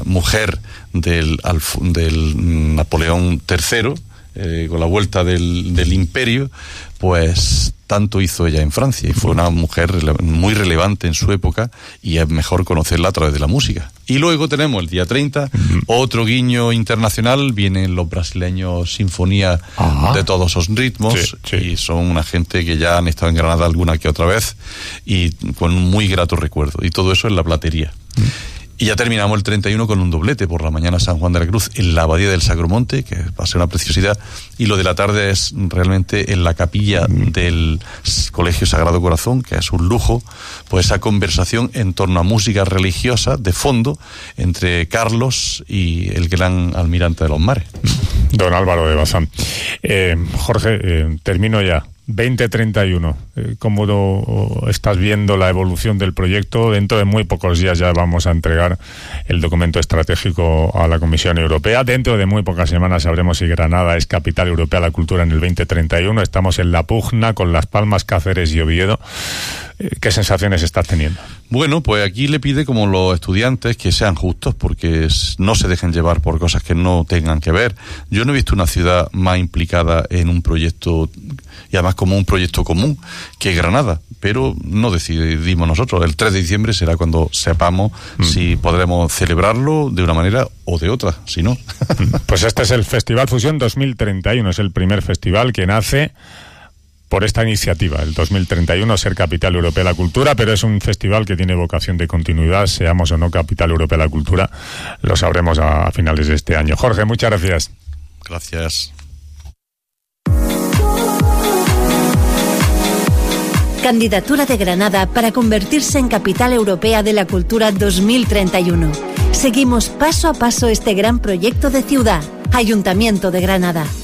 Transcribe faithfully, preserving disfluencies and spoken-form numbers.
mujer del, del Napoleón tercero, eh, con la vuelta del, del imperio, pues tanto hizo ella en Francia, y fue una mujer muy relevante en su época, y es mejor conocerla a través de la música. Y luego tenemos el día treinta, uh-huh. otro guiño internacional, vienen los brasileños Sinfonía uh-huh. de Todos los Ritmos, sí, sí. y son una gente que ya han estado en Granada alguna que otra vez, y con un muy grato recuerdo, y todo eso en la Platería. Uh-huh. Y ya terminamos el treinta y uno con un doblete por la mañana, San Juan de la Cruz en la Abadía del Sacromonte, que va a ser una preciosidad, y lo de la tarde es realmente en la capilla del Colegio Sagrado Corazón, que es un lujo, pues esa conversación en torno a música religiosa de fondo entre Carlos y el gran almirante de los mares. Don Álvaro de Bazán. Eh, Jorge, eh, termino ya. veinte treinta y uno, ¿cómo lo, estás viendo la evolución del proyecto? Dentro de muy pocos días ya vamos a entregar el documento estratégico a la Comisión Europea. Dentro de muy pocas semanas sabremos si Granada es capital europea de la cultura en el veinte treinta y uno. Estamos en la pugna con Las Palmas, Cáceres y Oviedo. ¿Qué sensaciones estás teniendo? Bueno, pues aquí le pide, como los estudiantes, que sean justos, porque no se dejen llevar por cosas que no tengan que ver. Yo no he visto una ciudad más implicada en un proyecto, y además como un proyecto común, que Granada, pero no decidimos nosotros. El tres de diciembre será cuando sepamos mm. si podremos celebrarlo de una manera o de otra, si no. Pues este es el Festival Fusión dos mil treinta y uno, es el primer festival que nace por esta iniciativa, el dos mil treinta y uno, ser capital europea de la cultura, pero es un festival que tiene vocación de continuidad, seamos o no capital europea de la cultura, lo sabremos a, a finales de este año. Jorge, muchas gracias. Gracias. Candidatura de Granada para convertirse en capital europea de la cultura dos mil treinta y uno. Seguimos paso a paso este gran proyecto de ciudad. Ayuntamiento de Granada.